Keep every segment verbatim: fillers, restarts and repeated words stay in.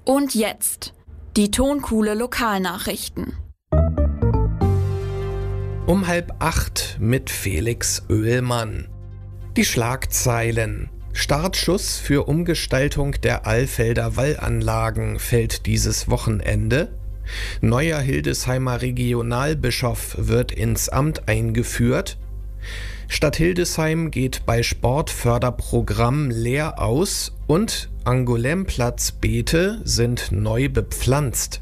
Und jetzt die Tonkuhle Lokalnachrichten. Um halb acht mit Felix Oehlmann. Die Schlagzeilen. Startschuss für Umgestaltung der Alfelder Wallanlagen fällt dieses Wochenende. Neuer Hildesheimer Regionalbischof wird ins Amt eingeführt. Stadt Hildesheim geht bei Sportförderprogramm leer aus und Angoulême-Platz-Beete sind neu bepflanzt.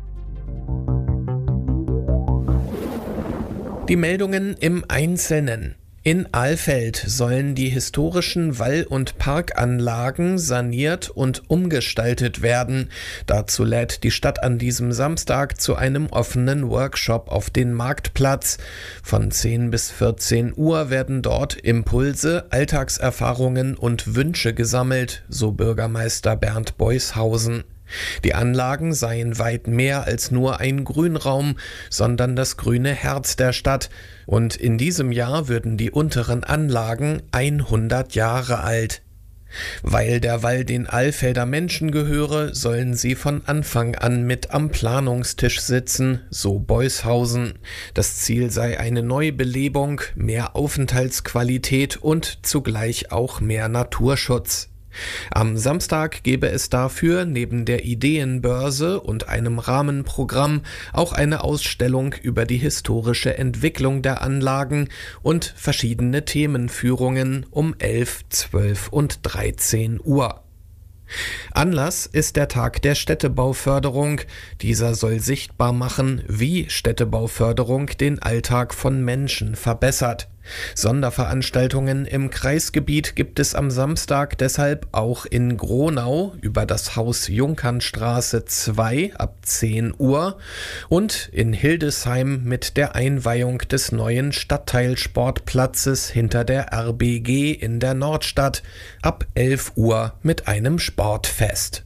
Die Meldungen im Einzelnen. In Alfeld sollen die historischen Wall- und Parkanlagen saniert und umgestaltet werden. Dazu lädt die Stadt an diesem Samstag zu einem offenen Workshop auf den Marktplatz. Von zehn bis vierzehn Uhr werden dort Impulse, Alltagserfahrungen und Wünsche gesammelt, so Bürgermeister Bernd Beushausen. Die Anlagen seien weit mehr als nur ein Grünraum, sondern das grüne Herz der Stadt. Und in diesem Jahr würden die unteren Anlagen hundert Jahre alt. Weil der Wall den Alfelder Menschen gehöre, sollen sie von Anfang an mit am Planungstisch sitzen, so Beushausen. Das Ziel sei eine Neubelebung, mehr Aufenthaltsqualität und zugleich auch mehr Naturschutz. Am Samstag gebe es dafür neben der Ideenbörse und einem Rahmenprogramm auch eine Ausstellung über die historische Entwicklung der Anlagen und verschiedene Themenführungen um elf, zwölf und dreizehn Uhr. Anlass ist der Tag der Städtebauförderung. Dieser soll sichtbar machen, wie Städtebauförderung den Alltag von Menschen verbessert. Sonderveranstaltungen im Kreisgebiet gibt es am Samstag deshalb auch in Gronau über das Haus Junkernstraße zwei ab zehn Uhr und in Hildesheim mit der Einweihung des neuen Stadtteilsportplatzes hinter der R B G in der Nordstadt ab elf Uhr mit einem Sportfest.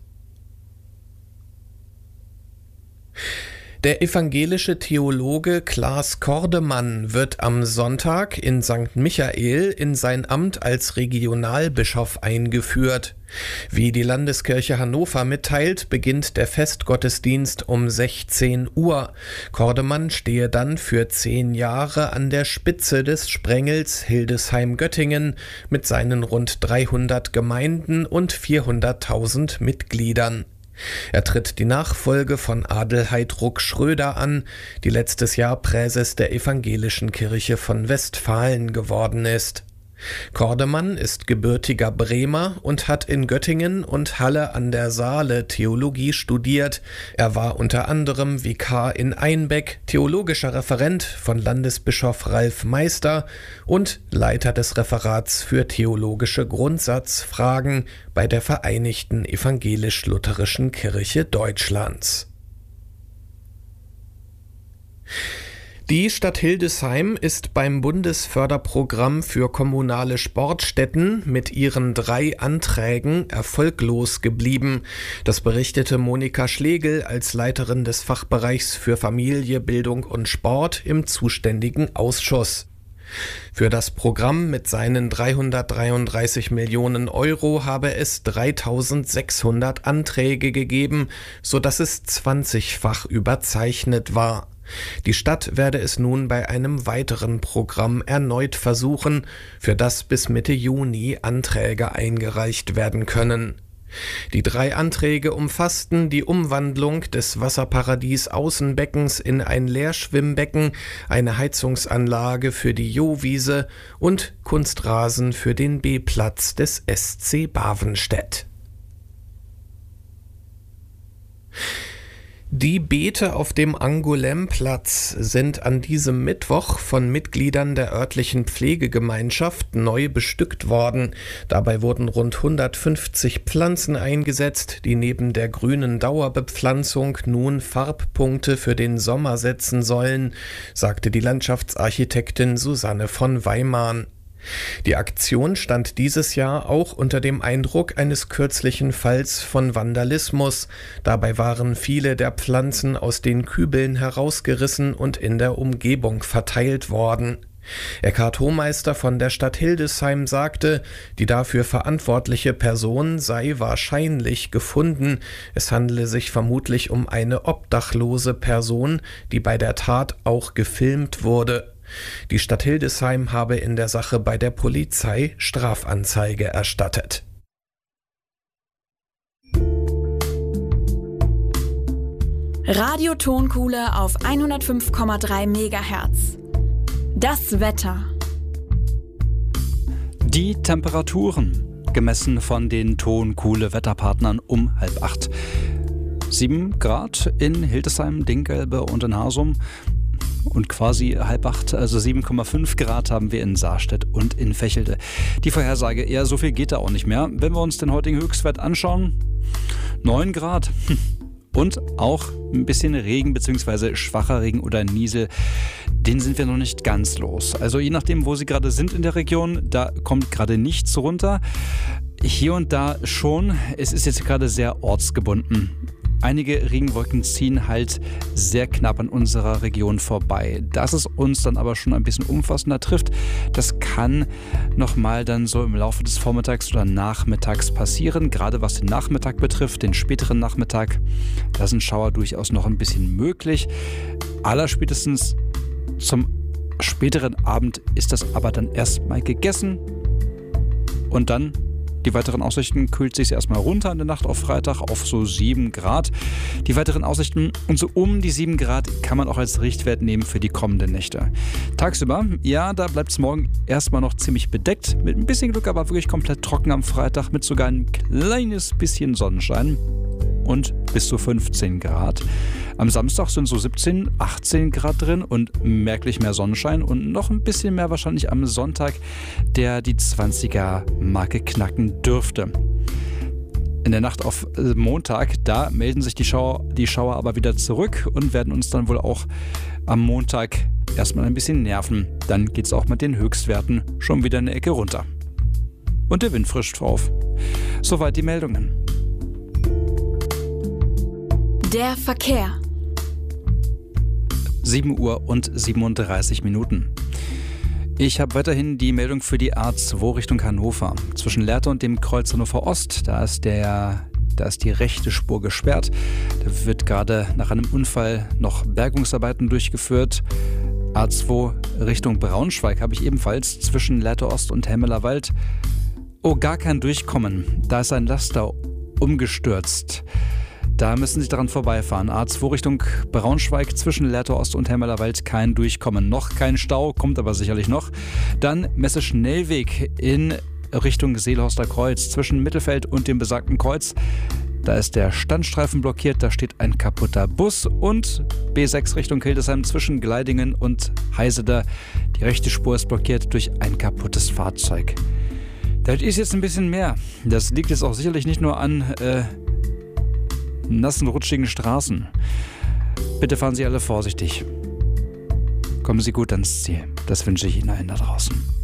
Der evangelische Theologe Klaas Kordemann wird am Sonntag in Sankt Michael in sein Amt als Regionalbischof eingeführt. Wie die Landeskirche Hannover mitteilt, beginnt der Festgottesdienst um sechzehn Uhr. Kordemann stehe dann für zehn Jahre an der Spitze des Sprengels Hildesheim-Göttingen mit seinen rund dreihundert Gemeinden und vierhunderttausend Mitgliedern. Er tritt die Nachfolge von Adelheid Ruck-Schröder an, die letztes Jahr Präses der Evangelischen Kirche von Westfalen geworden ist. Kordemann ist gebürtiger Bremer und hat in Göttingen und Halle an der Saale Theologie studiert. Er war unter anderem Vikar in Einbeck, theologischer Referent von Landesbischof Ralf Meister und Leiter des Referats für theologische Grundsatzfragen bei der Vereinigten Evangelisch-Lutherischen Kirche Deutschlands. Die Stadt Hildesheim ist beim Bundesförderprogramm für kommunale Sportstätten mit ihren drei Anträgen erfolglos geblieben. Das berichtete Monika Schlegel als Leiterin des Fachbereichs für Familie, Bildung und Sport im zuständigen Ausschuss. Für das Programm mit seinen dreihundertdreiunddreißig Millionen Euro habe es dreitausendsechshundert Anträge gegeben, sodass es zwanzigfach überzeichnet war. Die Stadt werde es nun bei einem weiteren Programm erneut versuchen, für das bis Mitte Juni Anträge eingereicht werden können. Die drei Anträge umfassten die Umwandlung des Wasserparadies Außenbeckens in ein Leerschwimmbecken, eine Heizungsanlage für die Jowiese und Kunstrasen für den B-Platz des S C Bavenstedt. Die Beete auf dem Angoulême-Platz sind an diesem Mittwoch von Mitgliedern der örtlichen Pflegegemeinschaft neu bestückt worden. Dabei wurden rund hundertfünfzig Pflanzen eingesetzt, die neben der grünen Dauerbepflanzung nun Farbpunkte für den Sommer setzen sollen, sagte die Landschaftsarchitektin Susanne von Weimarn. Die Aktion stand dieses Jahr auch unter dem Eindruck eines kürzlichen Falls von Vandalismus. Dabei waren viele der Pflanzen aus den Kübeln herausgerissen und in der Umgebung verteilt worden. Eckhard Hohmeister von der Stadt Hildesheim sagte, die dafür verantwortliche Person sei wahrscheinlich gefunden. Es handele sich vermutlich um eine obdachlose Person, die bei der Tat auch gefilmt wurde. Die Stadt Hildesheim habe in der Sache bei der Polizei Strafanzeige erstattet. Radio-Tonkuhle auf hundertfünf Komma drei Megahertz. Das Wetter. Die Temperaturen, gemessen von den Tonkuhle-Wetterpartnern um halb acht. Sieben Grad in Hildesheim, Dinggelbe und in Hasum. Und quasi halb acht, also sieben Komma fünf Grad haben wir in Saarstedt und in Vechelde. Die Vorhersage, eher so viel geht da auch nicht mehr. Wenn wir uns den heutigen Höchstwert anschauen, neun Grad. Und auch ein bisschen Regen bzw. schwacher Regen oder Niesel, den sind wir noch nicht ganz los. Also je nachdem, wo Sie gerade sind in der Region, da kommt gerade nichts runter. Hier und da schon. Es ist jetzt gerade sehr ortsgebunden. Einige Regenwolken ziehen halt sehr knapp an unserer Region vorbei. Dass es uns dann aber schon ein bisschen umfassender trifft, das kann nochmal dann so im Laufe des Vormittags oder Nachmittags passieren. Gerade was den Nachmittag betrifft, den späteren Nachmittag, da sind Schauer durchaus noch ein bisschen möglich. Allerspätestens zum späteren Abend ist das aber dann erstmal gegessen und dann die weiteren Aussichten kühlt sich erstmal runter in der Nacht auf Freitag auf so sieben Grad. Die weiteren Aussichten und so um die sieben Grad kann man auch als Richtwert nehmen für die kommenden Nächte. Tagsüber, ja, da bleibt es morgen erstmal noch ziemlich bedeckt. Mit ein bisschen Glück, aber wirklich komplett trocken am Freitag mit sogar ein kleines bisschen Sonnenschein. Und bis zu fünfzehn Grad. Am Samstag sind so siebzehn, achtzehn Grad drin und merklich mehr Sonnenschein und noch ein bisschen mehr wahrscheinlich am Sonntag, der die zwanziger-Marke knacken dürfte. In der Nacht auf Montag, da melden sich die Schauer, die Schauer aber wieder zurück und werden uns dann wohl auch am Montag erstmal ein bisschen nerven. Dann geht es auch mit den Höchstwerten schon wieder eine Ecke runter. Und der Wind frischt auf. Soweit die Meldungen. Der Verkehr. sieben Uhr und siebenunddreißig Minuten. Ich habe weiterhin die Meldung für die A zwei Richtung Hannover. Zwischen Lehrte und dem Kreuz Hannover Ost, da ist, der, da ist die rechte Spur gesperrt. Da wird gerade nach einem Unfall noch Bergungsarbeiten durchgeführt. A zwei Richtung Braunschweig habe ich ebenfalls zwischen Lehrte Ost und Hemmeler Wald. Oh, gar kein Durchkommen. Da ist ein Laster umgestürzt. Da müssen Sie daran vorbeifahren. A zwei Richtung Braunschweig zwischen Lehrte Ost und Hemmeler Wald kein Durchkommen. Noch kein Stau, kommt aber sicherlich noch. Dann Messe-Schnellweg in Richtung Seelhorster Kreuz zwischen Mittelfeld und dem besagten Kreuz. Da ist der Standstreifen blockiert, da steht ein kaputter Bus. Und B sechs Richtung Hildesheim zwischen Gleidingen und Heiseder. Die rechte Spur ist blockiert durch ein kaputtes Fahrzeug. Das ist jetzt ein bisschen mehr. Das liegt jetzt auch sicherlich nicht nur an äh, nassen, rutschigen Straßen. Bitte fahren Sie alle vorsichtig. Kommen Sie gut ans Ziel. Das wünsche ich Ihnen allen da draußen.